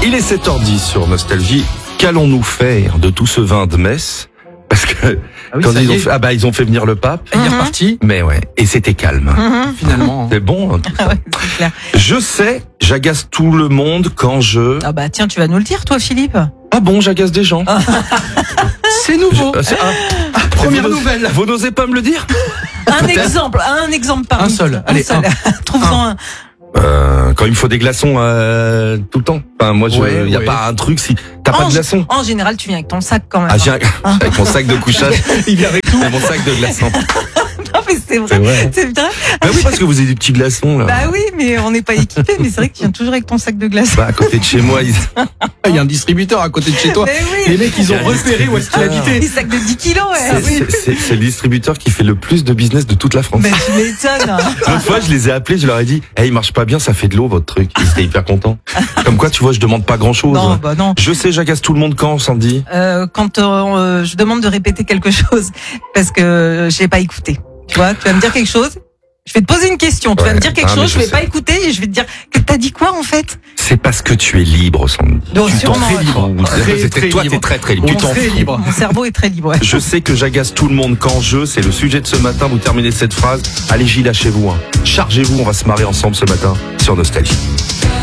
Il est 7h10 sur Nostalgie. Qu'allons-nous faire de tout ce vin de Metz? Parce que quand ils ont fait venir le pape, il est reparti. Mais ouais, et c'était calme. Finalement. C'est bon. Tout ça. Ouais, c'est clair. Je sais, j'agace tout le monde quand je... Ah bah tiens, tu vas nous le dire, toi, Philippe. Ah bon, j'agace des gens. C'est nouveau. Première vous nouvelle. Vous n'osez pas me le dire? Un exemple par Un seul. Allez, Trouve-en un. Quand il me faut des glaçons tout le temps. Enfin, moi, y a pas un truc si t'as pas de glaçons. En général, tu viens avec ton sac quand même. Ah, j'ai avec mon sac de couchage. Il vient avec tout. Et mon sac de glaçons. Non, mais c'est vrai. C'est vrai. Bah oui, parce que vous avez des petits glaçons, là. Bah oui, mais on n'est pas équipés. Mais c'est vrai que tu viens toujours avec ton sac de glace. Bah, à côté de chez moi, Il y a un distributeur à côté de chez toi. Mais oui. Les mecs, ils ont repéré où est-ce qu'il habitait. Des sacs de 10 kilos, ouais. c'est le distributeur qui fait le plus de business de toute la France. Mais tu m'étonnes. L'autre fois, je les ai appelés, je leur ai dit, il marche pas bien, ça fait de l'eau, votre truc. Ils étaient hyper contents. Comme quoi, tu vois, je demande pas grand chose. Non, bah non. Je sais, j'agace tout le monde quand, Sandy? Quand je demande de répéter quelque chose parce que j'ai pas écouté. Tu vois, tu vas me dire quelque chose, je vais te poser une question, tu vas me dire quelque chose, je vais pas écouter et je vais te dire que t'as dit quoi en fait? C'est parce que tu es libre, Sandy. Donc, tu t'en sûrement, fais libre. Toi, libre. t'es très très libre. On Tu t'en est très fous. libre. Mon cerveau est très libre. Ouais. Je sais que j'agace tout le monde quand c'est le sujet de ce matin, vous terminez cette phrase. Allez, Gilles, lâchez-vous. Chargez-vous, on va se marrer ensemble ce matin sur Nostalgie.